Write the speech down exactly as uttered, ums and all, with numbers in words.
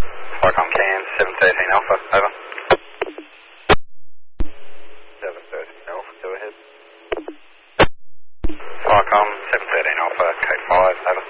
Flycom Cam, seven thirteen Alpha, over. seven thirteen Alpha, go ahead. Flycom, seven thirteen Alpha, code five, over.